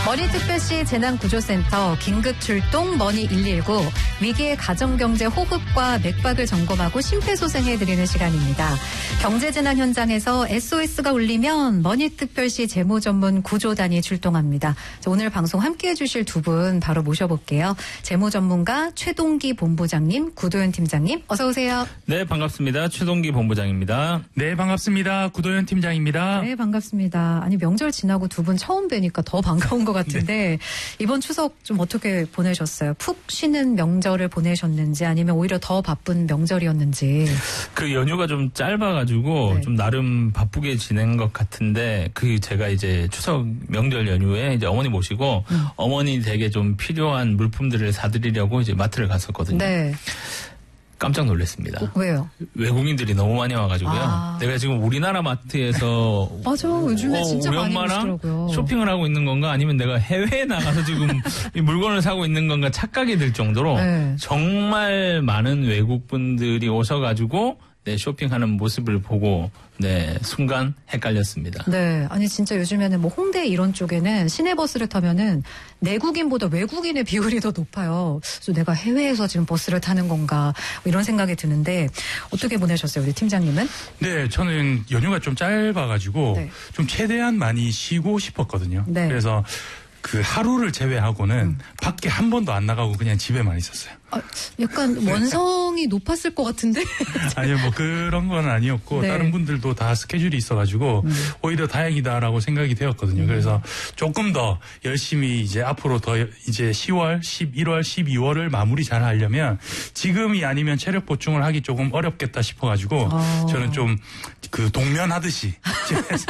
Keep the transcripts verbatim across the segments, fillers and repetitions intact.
머니특별시 재난구조센터 긴급 출동 머니 일일구 위기의 가정경제 호흡과 맥박을 점검하고 심폐소생해드리는 시간입니다. 경제재난 현장에서 에스오에스가 울리면 머니특별시 재무전문 구조단이 출동합니다. 자, 오늘 방송 함께해 주실 두 분 바로 모셔볼게요. 재무전문가 최동기 본부장님, 구도현 팀장님 어서 오세요. 네, 반갑습니다. 최동기 본부장입니다. 네, 반갑습니다. 구도현 팀장입니다. 네, 반갑습니다. 아니 명절 지나고 두 분 처음 뵈니까 더 반가운 것 같은데 네. 이번 추석 좀 어떻게 보내셨어요? 푹 쉬는 명절을 보내셨는지 아니면 오히려 더 바쁜 명절이었는지. 그 연휴가 좀 짧아가지고 네. 좀 나름 바쁘게 지낸 것 같은데 그 제가 이제 추석 명절 연휴에 이제 어머니 모시고 음. 어머니 댁에 좀 필요한 물품들을 사드리려고 이제 마트를 갔었거든요. 네. 깜짝 놀랐습니다. 어, 왜요? 외국인들이 너무 많이 와가지고요. 아. 내가 지금 우리나라 마트에서 맞아, 요즘에 어, 진짜 우리 많이 엄마랑 오시더라고요. 쇼핑을 하고 있는 건가 아니면 내가 해외에 나가서 지금 이 물건을 사고 있는 건가 착각이 들 정도로 네. 정말 많은 외국 분들이 오셔가지고 네, 쇼핑하는 모습을 보고 네, 순간 헷갈렸습니다. 네, 아니 진짜 요즘에는 뭐 홍대 이런 쪽에는 시내버스를 타면은 내국인보다 외국인의 비율이 더 높아요. 그래서 내가 해외에서 지금 버스를 타는 건가 뭐 이런 생각이 드는데 어떻게 보내셨어요, 우리 팀장님은? 네, 저는 연휴가 좀 짧아가지고 네. 좀 최대한 많이 쉬고 싶었거든요. 네. 그래서 그 하루를 제외하고는 음. 밖에 한 번도 안 나가고 그냥 집에만 있었어요. 아, 약간 원성이 높았을 것 같은데? 아니요, 뭐 그런 건 아니었고 네. 다른 분들도 다 스케줄이 있어가지고 음. 오히려 다행이다라고 생각이 되었거든요. 음. 그래서 조금 더 열심히 이제 앞으로 더 이제 시월, 십일월, 십이월을 마무리 잘 하려면 지금이 아니면 체력 보충을 하기 조금 어렵겠다 싶어가지고 어. 저는 좀 그 동면하듯이 집에서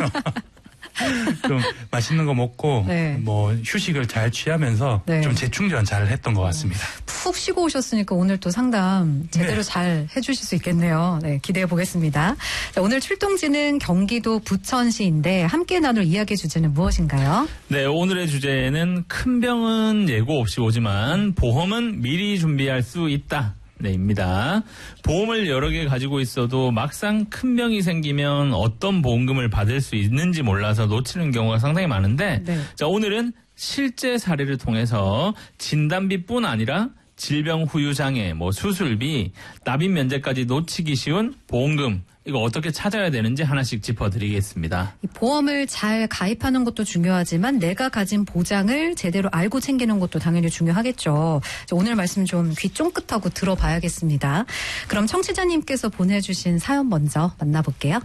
좀 맛있는 거 먹고 네. 뭐 휴식을 잘 취하면서 네. 좀 재충전 잘 했던 것 같습니다. 푹 쉬고 오셨으니까 오늘 또 상담 제대로 네. 잘 해주실 수 있겠네요. 네, 기대해 보겠습니다. 자, 오늘 출동지는 경기도 부천시인데 함께 나눌 이야기 주제는 무엇인가요? 네, 오늘의 주제는 큰 병은 예고 없이 오지만 보험은 미리 준비할 수 있다. 네, 입니다. 보험을 여러 개 가지고 있어도 막상 큰 병이 생기면 어떤 보험금을 받을 수 있는지 몰라서 놓치는 경우가 상당히 많은데 네. 자, 오늘은 실제 사례를 통해서 진단비뿐 아니라 질병 후유 장애, 뭐 수술비, 납입 면제까지 놓치기 쉬운 보험금 이거 어떻게 찾아야 되는지 하나씩 짚어드리겠습니다. 이 보험을 잘 가입하는 것도 중요하지만 내가 가진 보장을 제대로 알고 챙기는 것도 당연히 중요하겠죠. 오늘 말씀 좀 귀 쫑긋하고 들어봐야겠습니다. 그럼 청취자님께서 보내주신 사연 먼저 만나볼게요.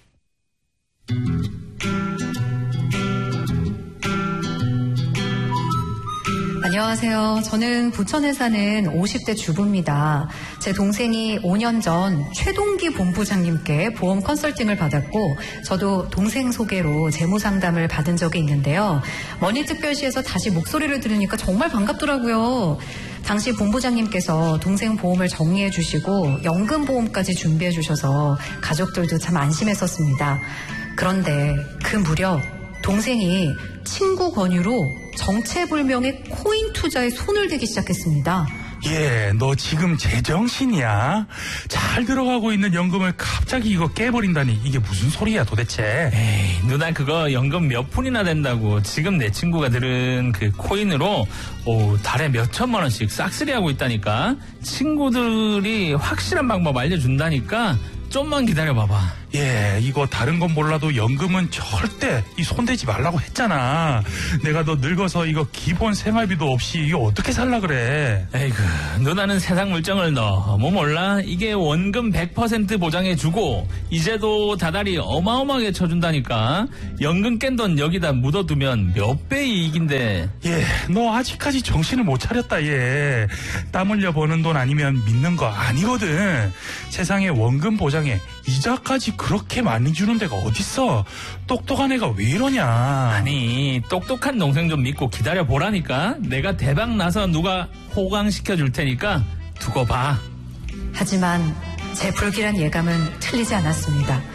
안녕하세요. 저는 부천에 사는 오십 대 주부입니다. 제 동생이 오 년 전 최동기 본부장님께 보험 컨설팅을 받았고 저도 동생 소개로 재무상담을 받은 적이 있는데요. 머니특별시에서 다시 목소리를 들으니까 정말 반갑더라고요. 당시 본부장님께서 동생 보험을 정리해 주시고 연금보험까지 준비해 주셔서 가족들도 참 안심했었습니다. 그런데 그 무렵 동생이 친구 권유로 정체불명의 코인 투자에 손을 대기 시작했습니다. 예, 너 지금 제정신이야? 잘 들어가고 있는 연금을 갑자기 이거 깨버린다니 이게 무슨 소리야 도대체? 에이, 누나 그거 연금 몇 푼이나 된다고 지금 내 친구가 들은 그 코인으로 오, 달에 몇 천만 원씩 싹쓸이하고 있다니까. 친구들이 확실한 방법 알려준다니까 좀만 기다려봐봐. 예, 이거 다른 건 몰라도 연금은 절대 이 손대지 말라고 했잖아. 내가 너 늙어서 이거 기본 생활비도 없이 이거 어떻게 살라 그래. 에이구, 누나는 세상 물정을 너무 몰라. 이게 원금 백 퍼센트 보장해주고 이제도 다달이 어마어마하게 쳐준다니까. 연금 깬 돈 여기다 묻어두면 몇 배 이익인데. 예, 너 아직까지 정신을 못 차렸다 얘. 땀 흘려 버는 돈 아니면 믿는 거 아니거든. 세상에 원금 보장에 이자까지 그렇게 많이 주는 데가 어딨어. 똑똑한 애가 왜 이러냐. 아니 똑똑한 동생 좀 믿고 기다려보라니까. 내가 대박 나서 누가 호강시켜 줄 테니까 두고 봐. 하지만 제 불길한 예감은 틀리지 않았습니다.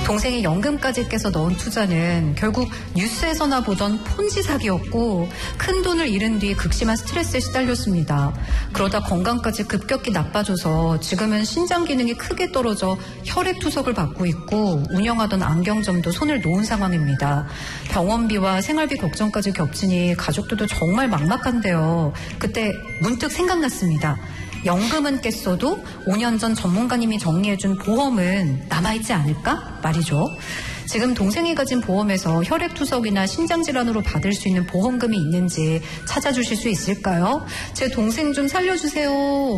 동생이 연금까지 깨서 넣은 투자는 결국 뉴스에서나 보던 폰지 사기였고 큰 돈을 잃은 뒤 극심한 스트레스에 시달렸습니다. 그러다 건강까지 급격히 나빠져서 지금은 신장 기능이 크게 떨어져 혈액 투석을 받고 있고 운영하던 안경점도 손을 놓은 상황입니다. 병원비와 생활비 걱정까지 겹치니 가족들도 정말 막막한데요. 그때 문득 생각났습니다. 연금은 깼어도 오 년 전 전문가님이 정리해준 보험은 남아있지 않을까? 말이죠. 지금 동생이 가진 보험에서 혈액투석이나 심장질환으로 받을 수 있는 보험금이 있는지 찾아주실 수 있을까요? 제 동생 좀 살려주세요.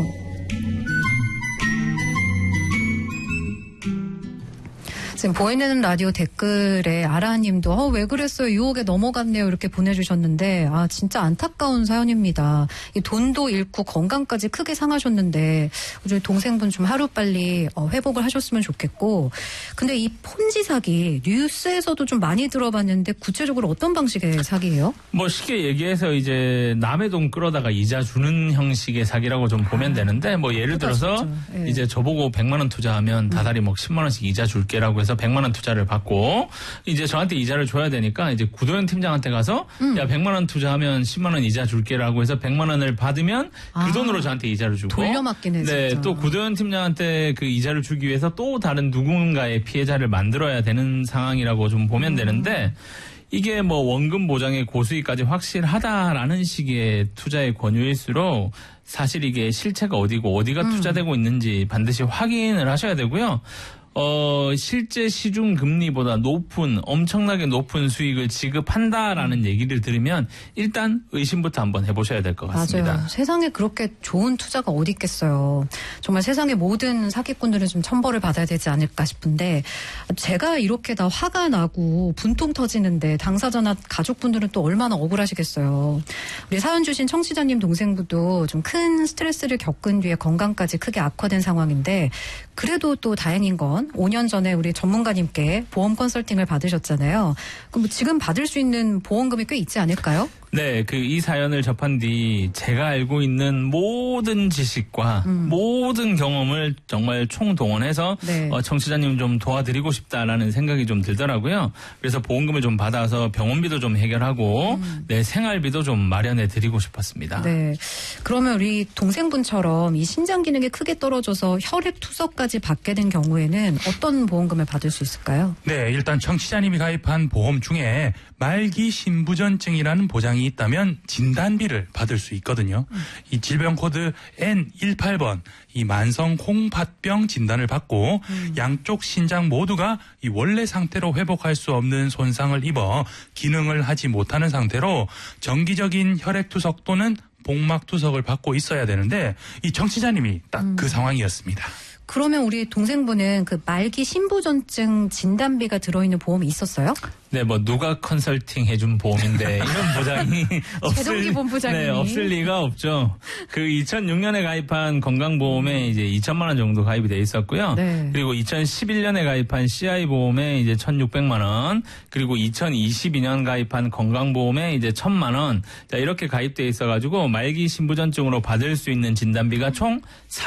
지금 보이는 라디오 댓글에 아라님도 어, 왜 그랬어요? 유혹에 넘어갔네요. 이렇게 보내주셨는데 아 진짜 안타까운 사연입니다. 이 돈도 잃고 건강까지 크게 상하셨는데 우리 동생분 좀 하루빨리 어, 회복을 하셨으면 좋겠고 근데 이 폰지 사기 뉴스에서도 좀 많이 들어봤는데 구체적으로 어떤 방식의 사기예요? 뭐 쉽게 얘기해서 이제 남의 돈 끌어다가 이자 주는 형식의 사기라고 좀 보면 아, 되는데 뭐 예를 들어서 네. 이제 저보고 백만 원 투자하면 다달이 뭐 십만 원씩 이자 줄게라고 해서 백만 원 투자를 받고 이제 저한테 이자를 줘야 되니까 이제 구도현 팀장한테 가서 음. 야 백만 원 투자하면 십만 원 이자 줄게라고 해서 백만 원을 받으면 아. 그 돈으로 저한테 이자를 주고 돌려막기네 네, 진짜. 또 구도현 팀장한테 그 이자를 주기 위해서 또 다른 누군가의 피해자를 만들어야 되는 상황이라고 좀 보면 음. 되는데 이게 뭐 원금 보장의 고수익까지 확실하다라는 식의 투자의 권유일수록 사실 이게 실체가 어디고 어디가 음. 투자되고 있는지 반드시 확인을 하셔야 되고요. 어, 실제 시중 금리보다 높은, 엄청나게 높은 수익을 지급한다라는 얘기를 들으면 일단 의심부터 한번 해보셔야 될 것 같습니다. 맞아요. 세상에 그렇게 좋은 투자가 어디 있겠어요. 정말 세상의 모든 사기꾼들은 좀 천벌을 받아야 되지 않을까 싶은데 제가 이렇게 다 화가 나고 분통 터지는데 당사자나 가족분들은 또 얼마나 억울하시겠어요. 우리 사연 주신 청취자님 동생분도 좀 큰 스트레스를 겪은 뒤에 건강까지 크게 악화된 상황인데 그래도 또 다행인 건 오 년 전에 우리 전문가님께 보험 컨설팅을 받으셨잖아요. 그럼 뭐 지금 받을 수 있는 보험금이 꽤 있지 않을까요? 네, 그 이 사연을 접한 뒤 제가 알고 있는 모든 지식과 음. 모든 경험을 정말 총동원해서 네. 어, 청취자님 좀 도와드리고 싶다라는 생각이 좀 들더라고요. 그래서 보험금을 좀 받아서 병원비도 좀 해결하고 음. 내 생활비도 좀 마련해 드리고 싶었습니다. 네, 그러면 우리 동생분처럼 이 신장 기능이 크게 떨어져서 혈액 투석까지 받게 된 경우에는 어떤 보험금을 받을 수 있을까요? 네, 일단 청취자님이 가입한 보험 중에 말기 신부전증이라는 보장이 있다면 진단비를 받을 수 있거든요. 음. 이 질병 코드 엔 십팔 번 이 만성 홍팥병 진단을 받고 음. 양쪽 신장 모두가 이 원래 상태로 회복할 수 없는 손상을 입어 기능을 하지 못하는 상태로 정기적인 혈액투석 또는 복막투석을 받고 있어야 되는데 이 청취자님이 딱 그 음. 상황이었습니다. 그러면 우리 동생분은 그 말기 신부전증 진단비가 들어있는 보험이 있었어요? 네, 뭐 누가 컨설팅 해준 보험인데 이런 보장이 없을, 최동기 본부장님이. 네, 없을 리가 없죠. 그 이천육 년에 가입한 건강보험에 이제 이천만 원 정도 가입이 돼 있었고요. 네. 그리고 이천십일 년에 가입한 씨아이 보험에 이제 천육백만 원, 그리고 이천이십이 년 가입한 건강보험에 이제 천만 원. 자, 이렇게 가입돼 있어가지고 말기 신부전증으로 받을 수 있는 진단비가 총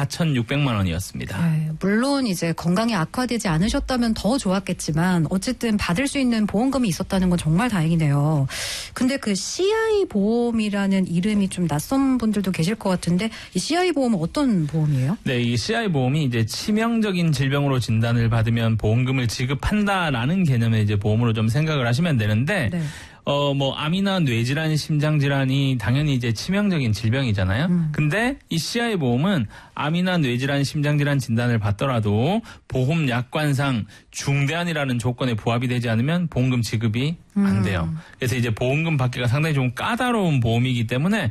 사천육백만 원이었습니다. 네, 물론 이제 건강이 악화되지 않으셨다면 더 좋았겠지만 어쨌든 받을 수 있는 보험 금이 있었다는 건 정말 다행이네요. 근데 그 씨아이 보험이라는 이름이 좀 낯선 분들도 계실 것 같은데 이 씨아이 보험은 어떤 보험이에요? 네, 이 씨아이 보험이 이제 치명적인 질병으로 진단을 받으면 보험금을 지급한다라는 개념의 이제 보험으로 좀 생각을 하시면 되는데 네. 어, 뭐, 암이나 뇌질환, 심장질환이 당연히 이제 치명적인 질병이잖아요. 음. 근데 이 씨아이 보험은 암이나 뇌질환, 심장질환 진단을 받더라도 보험 약관상 중대한이라는 조건에 부합이 되지 않으면 보험금 지급이 음. 안 돼요. 그래서 이제 보험금 받기가 상당히 좀 까다로운 보험이기 때문에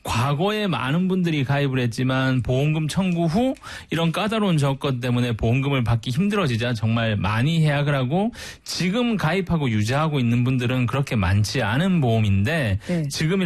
과거에 많은 분들이 가입을 했지만 보험금 청구 후 이런 까다로운 조건 때문에 보험금을 받기 힘들어지자 정말 많이 해약을 하고 지금 가입하고 유지하고 있는 분들은 그렇게 많지 않은 보험인데 네. 지금